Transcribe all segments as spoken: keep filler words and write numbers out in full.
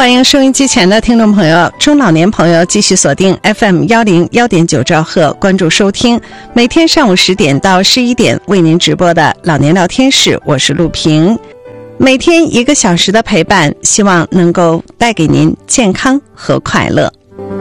欢迎收音机前的听众朋友、中老年朋友继续锁定 F M 一零一点九兆赫，关注收听每天上午十点到十一点为您直播的老年聊天室，我是陆平。每天一个小时的陪伴，希望能够带给您健康和快乐。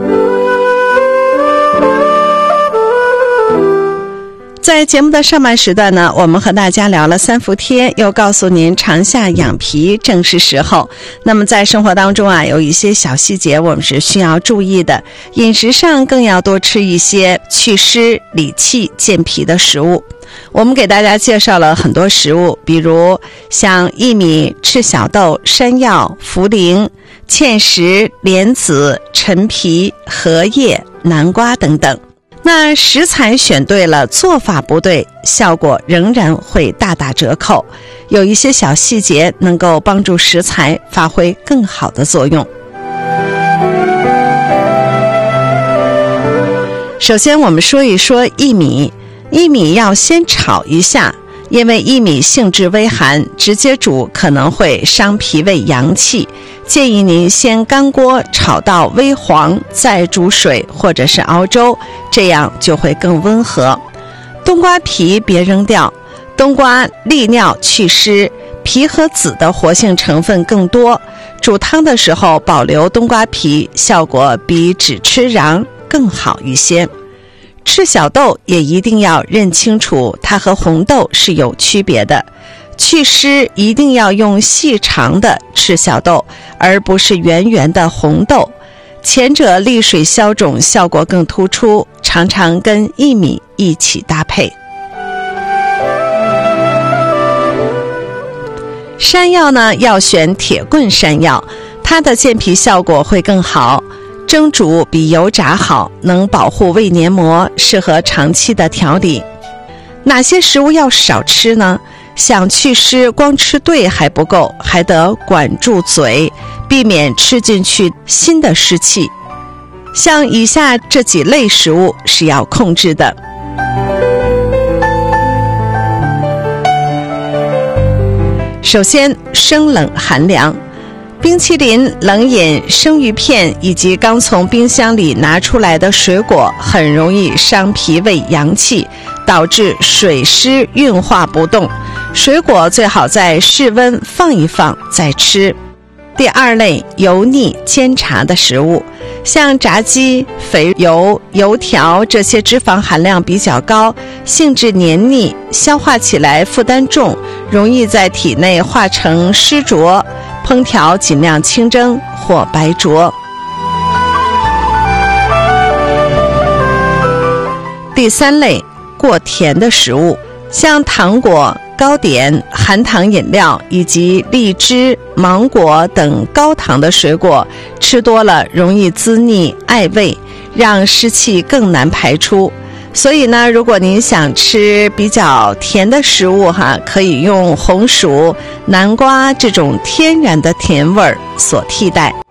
在节目的上半时段呢，我们和大家聊了三伏贴，又告诉您长夏养脾正是时候。那么在生活当中啊，有一些小细节我们是需要注意的，饮食上更要多吃一些祛湿理气健脾的食物。我们给大家介绍了很多食物，比如像薏米、赤小豆、山药、茯苓、芡实、莲子、陈皮、荷叶、南瓜等等。那食材选对了，做法不对，效果仍然会大打折扣。有一些小细节能够帮助食材发挥更好的作用。首先我们说一说薏米，薏米要先炒一下，因为薏米性质微寒，直接煮可能会伤脾胃阳气，建议您先干锅炒到微黄，再煮水或者是熬粥，这样就会更温和。冬瓜皮别扔掉，冬瓜利尿祛湿，皮和籽的活性成分更多，煮汤的时候保留冬瓜皮，效果比只吃瓤更好一些。赤小豆也一定要认清楚，它和红豆是有区别的。祛湿一定要用细长的赤小豆，而不是圆圆的红豆，前者利水消肿效果更突出，常常跟薏米一起搭配。山药呢，要选铁棍山药，它的健脾效果会更好，蒸煮比油炸好，能保护胃黏膜，适合长期的调理。哪些食物要少吃呢？想祛湿光吃对还不够，还得管住嘴，避免吃进去新的湿气。像以下这几类食物是要控制的。首先，生冷寒凉，冰淇淋、冷饮、生鱼片以及刚从冰箱里拿出来的水果很容易伤脾胃阳气，导致水湿运化不动。水果最好在室温放一放再吃。第二类，油腻煎炸的食物，像炸鸡、肥油、油条，这些脂肪含量比较高，性质黏腻，消化起来负担重，容易在体内化成湿浊，烹调尽量清蒸或白灼。第三类，过甜的食物，像糖果、糕点、含糖饮料以及荔枝、芒果等高糖的水果，吃多了容易滋腻碍胃，让湿气更难排出。所以呢，如果您想吃比较甜的食物哈，可以用红薯、南瓜这种天然的甜味儿所替代。